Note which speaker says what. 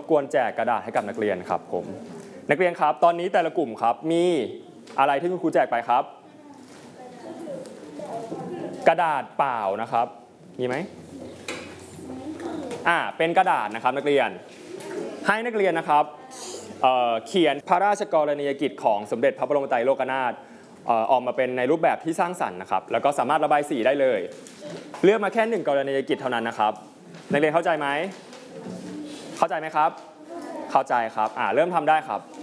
Speaker 1: กวนแจกกระดาษให้กับนักเรียนครับผมนักเรียนครับตอนนี้แต่ละกลุ่มครับมีอะไรที่คุณครูแจกไปครับกระดาษเปล่านะครับมีไหมเป็นกระดาษนะครับนักเรียนให้นักเรียนนะครับเขียนพระราชกรณียกิจของสมเด็จพระบรมไตรโลกนาถออกมาเป็นในรูปแบบที่สร้างสรรค์นะครับแล้วก็สามารถระบายสีได้เลยเลือกมาแค่1กรณียกิจเท่านั้นนะครับนักเรียนเข้าใจไหมเข้าใจไหมครับเข้าใจครับเริ่มทำได้ครับ